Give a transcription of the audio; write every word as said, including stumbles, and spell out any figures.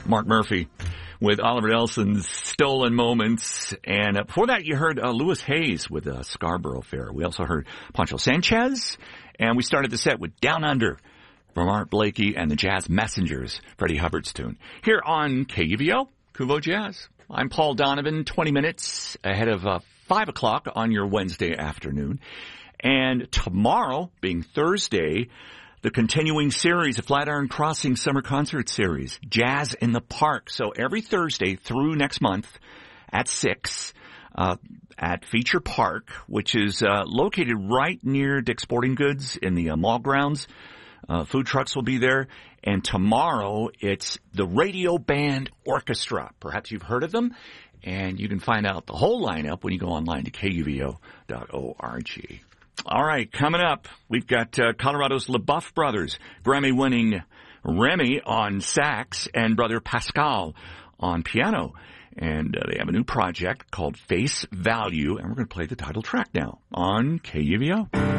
Mark Murphy with Oliver Nelson's Stolen Moments. And uh, before that, you heard uh, Louis Hayes with uh, Scarborough Fair. We also heard Pancho Sanchez. And we started the set with Down Under from Art Blakey and the Jazz Messengers, Freddie Hubbard's tune. Here on K U V O, Kuvo Jazz. I'm Paul Donovan, twenty minutes ahead of uh, five o'clock on your Wednesday afternoon. And tomorrow, being Thursday, the continuing series, the Flatiron Crossing Summer Concert Series, Jazz in the Park. So every Thursday through next month at six uh, at Feature Park, which is uh, located right near Dick's Sporting Goods in the uh, mall grounds. Uh, food trucks will be there. And tomorrow, it's the Radio Band Orchestra. Perhaps you've heard of them. And you can find out the whole lineup when you go online to K U V O dot org. All right, coming up, we've got uh, Colorado's LaBeouf brothers, Grammy-winning Remy on sax and brother Pascal on piano. And uh, they have a new project called Face Value, and we're going to play the title track now on K U V O.